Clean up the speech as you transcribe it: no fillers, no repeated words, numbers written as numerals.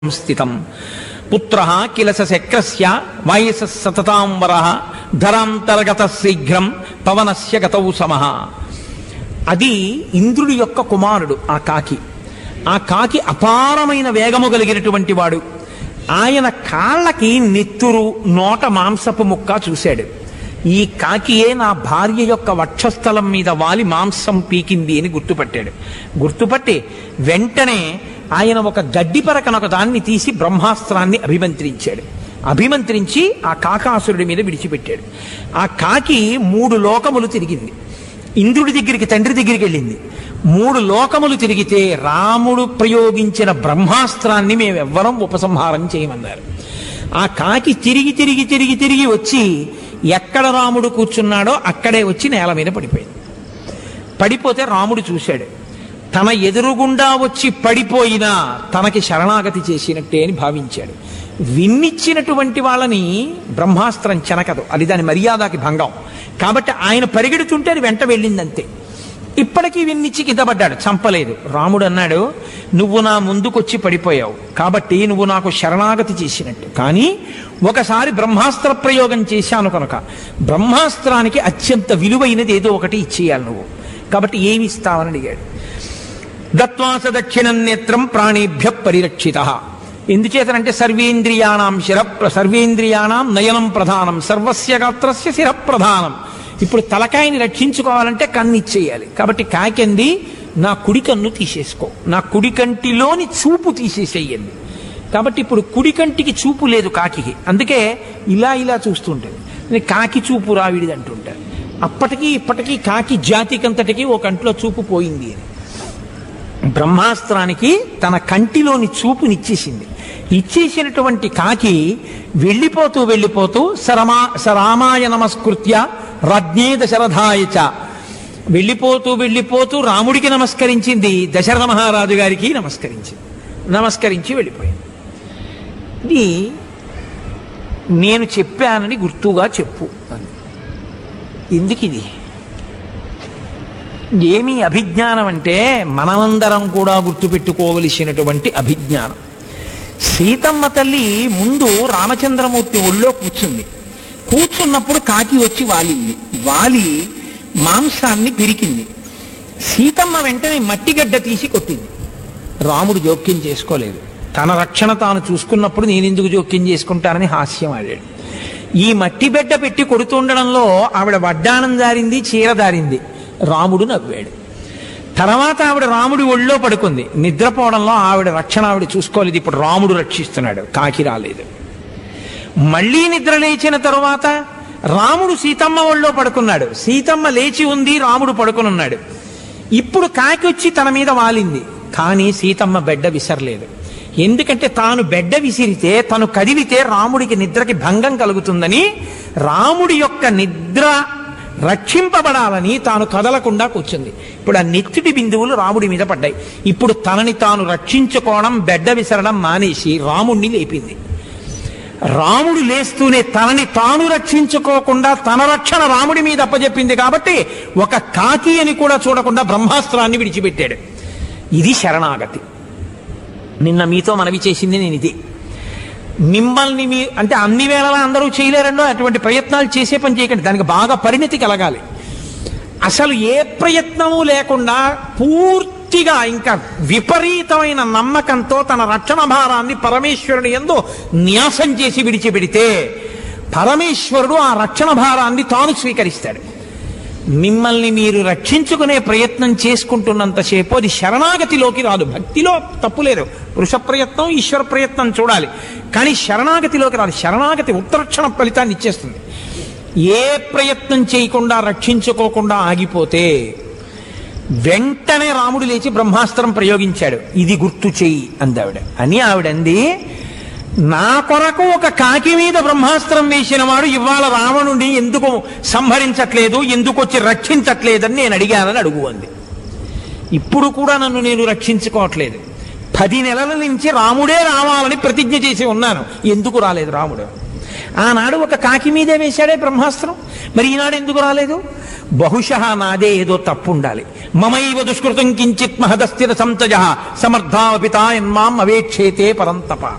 స్థితం పుత్రః కిల శక్రస్య వాయస సతతాం వరః ధరాంతర్గత శీఘ్రం పవనస్య గతౌ సమః. అది ఇంద్రుడి యొక్క కుమారుడు ఆ కాకి అపారమైన వేగము కలిగినటువంటి వాడు. ఆయన కాళ్ళకి నెత్తురు, నోట మాంసపు ముక్క చూశాడు. ఈ కాకియే నా భార్య యొక్క వక్షస్థలం మీద వాలి మాంసం పీకింది అని గుర్తుపట్టి వెంటనే ఆయన ఒక గడ్డి పరకనొక దాన్ని తీసి బ్రహ్మాస్త్రాన్ని అభిమంత్రించి ఆ కాకాసురుడి మీద విడిచిపెట్టాడు. ఆ కాకి 3 లోకములు తిరిగింది. ఇంద్రుడి దగ్గరికి, తండ్రి దగ్గరికి వెళ్ళింది. 3 లోకములు తిరిగితే రాముడు ప్రయోగించిన బ్రహ్మాస్త్రాన్ని మేమెవ్వరం ఉపసంహారం చేయమన్నారు. ఆ కాకి తిరిగి వచ్చి ఎక్కడ రాముడు కూర్చున్నాడో అక్కడే వచ్చి నేల మీద పడిపోతే రాముడు చూశాడు. తన ఎదురుగుండా వచ్చి పడిపోయినా తనకి శరణాగతి చేసినట్టే అని భావించాడు. విన్నిచ్చినటువంటి వాళ్ళని బ్రహ్మాస్త్రం చెనకదు, అది దాని మర్యాదకి భంగం. కాబట్టి ఆయన పరిగెడుతుంటే అది వెంట వెళ్ళిందంతే. ఇప్పటికీ విన్నిచ్చి కింద పడ్డాడు, చంపలేదు. రాముడు అన్నాడు, నువ్వు నా ముందుకొచ్చి పడిపోయావు కాబట్టి నువ్వు నాకు శరణాగతి చేసినట్టు. కానీ ఒకసారి బ్రహ్మాస్త్ర ప్రయోగం చేశాను కనుక బ్రహ్మాస్త్రానికి అత్యంత విలువైనది ఏదో ఒకటి ఇచ్చేయాలి నువ్వు. కాబట్టి ఏమి ఇస్తావని అడిగాడు. దత్వాస దక్షిణం నేత్రం ప్రాణేభ్య పరిరక్షిత. ఎందుచేతనంటే సర్వేంద్రియాణం నయనం ప్రధానం సర్వస్య గాత్రస్య శిర ప్రధానం. ఇప్పుడు తలకాయని రక్షించుకోవాలంటే కన్ను ఇచ్చేయాలి. కాబట్టి కాకంది, నా కుడి కన్ను తీసేసుకో, నా కుడి కంటిలోని చూపు తీసేసేయండి. కాబట్టి ఇప్పుడు కుడి కంటికి చూపు లేదు కాకి, అందుకే ఇలా చూస్తుంటుంది. కాకి చూపు రావిడిది అంటుంటారు. అప్పటికీ ఇప్పటికీ కాకి జాతికంతటికి ఓ కంటిలో చూపు పోయింది అని. బ్రహ్మాస్త్రానికి తన కంటిలోని చూపునిచ్చేసింది. ఇచ్చేసినటువంటి కాకి వెళ్ళిపోతూ సరామాయ నమస్కృత్య రాజ్ఞే దశరథాయచ వెళ్ళిపోతూ రాముడికి నమస్కరించింది, దశరథ మహారాజు గారికి నమస్కరించి వెళ్ళిపోయింది. ఇది నేను చెప్పానని గుర్తుగా చెప్పు. ఎందుకు ఇది? ఏమి అభిజ్ఞానం అంటే మనమందరం కూడా గుర్తుపెట్టుకోవలసినటువంటి అభిజ్ఞానం. సీతమ్మ తల్లి ముందు రామచంద్రమూర్తి ఒళ్ళో కూర్చున్నప్పుడు కాకి వచ్చి వాలి మాంసాన్ని పిరికింది. సీతమ్మ వెంటనే మట్టిగడ్డ తీసి కొట్టింది. రాముడు జోక్యం చేసుకోలేదు. తన రక్షణ తాను చూసుకున్నప్పుడు నేనెందుకు జోక్యం చేసుకుంటానని హాస్యం ఆడాడు. ఈ మట్టి బిడ్డ పెట్టి కొడుతుండడంలో ఆవిడ వడ్డాణం జారింది, చీర దారింది. రాముడు నవ్వాడు. తర్వాత ఆవిడ రాముడి ఒళ్ళో పడుకుంది. నిద్రపోవడంలో ఆవిడ రక్షణ ఆవిడ చూసుకోలేదు. ఇప్పుడు రాముడు రక్షిస్తున్నాడు, కాకి రాలేదు. మళ్ళీ నిద్ర లేచిన తరువాత రాముడు సీతమ్మ ఒళ్ళో పడుకున్నాడు. సీతమ్మ లేచి ఉంది, రాముడు పడుకునున్నాడు. ఇప్పుడు కాకి వచ్చి తన మీద వాలింది. కానీ సీతమ్మ బెడ్డ విసరలేదు. ఎందుకంటే తాను బెడ్డ విసిరితే, తను కదిలితే రాముడికి నిద్రకి భంగం కలుగుతుందని, రాముడి యొక్క నిద్ర రక్షింపబడాలని తాను కదలకుండా కూర్చుంది. ఇప్పుడు ఆ నెత్తిటి బిందువులు రాముడి మీద పడ్డాయి. ఇప్పుడు తనని తాను రక్షించుకోవడం, బెడ్డ విసరడం మానేసి రాముణ్ణి లేపింది. రాముడు లేస్తూనే తనని తాను రక్షించుకోకుండా తన రక్షణ రాముడి మీద అప్పచెప్పింది. కాబట్టి ఒక కాకి అని కూడా చూడకుండా బ్రహ్మాస్త్రాన్ని విడిచిపెట్టాడు. ఇది శరణాగతి. నిన్న మీతో మనవి చేసింది నేను ఇది. మిమ్మల్ని అంటే అన్ని వేళలా అందరూ చేయలేరండో, అటువంటి ప్రయత్నాలు చేసే పని చేయకండి. దానికి బాగా పరిణతి కలగాలి. అసలు ఏ ప్రయత్నము లేకుండా పూర్తిగా ఇంకా విపరీతమైన నమ్మకంతో తన రక్షణ భారాన్ని పరమేశ్వరుని యందు న్యాసం చేసి విడిచిపెడితే పరమేశ్వరుడు ఆ రక్షణ భారాన్ని తాను స్వీకరిస్తాడు. మిమ్మల్ని మీరు రక్షించుకునే ప్రయత్నం చేసుకుంటున్నంతసేపు అది శరణాగతిలోకి రాదు. భక్తిలో తప్పు లేదు, పురుష ప్రయత్నం ఈశ్వర ప్రయత్నం చూడాలి, కానీ శరణాగతిలోకి రాదు. శరణాగతి ఉత్తరక్షణ ఫలితాన్ని ఇచ్చేస్తుంది. ఏ ప్రయత్నం చేయకుండా రక్షించుకోకుండా ఆగిపోతే వెంటనే రాముడు లేచి బ్రహ్మాస్త్రం ప్రయోగించాడు. ఇది గుర్తు చెయ్యి ఆవిడంది, నా కొరకు ఒక కాకి మీద బ్రహ్మాస్త్రం వేసిన వాడు ఇవాళ రావణుడిని ఎందుకు సంహరించట్లేదు, ఎందుకు వచ్చి రక్షించట్లేదని నేను అడిగానని అంది. ఇప్పుడు కూడా నన్ను నేను రక్షించుకోవట్లేదు. 10 నెలల నుంచి రాముడే రావాలని ప్రతిజ్ఞ చేసి ఉన్నాను, ఎందుకు రాలేదు రాముడు? ఆనాడు ఒక కాకి మీదే వేశాడే బ్రహ్మాస్త్రం, మరి ఈనాడు ఎందుకు రాలేదు? బహుశా నాదే ఏదో తప్పు ఉండాలి. మమైవ దుష్కృతం కించిత్ మహదస్థిర సంతజ సమర్థాపితాయన్మాం అవేక్షేతే పరంతప.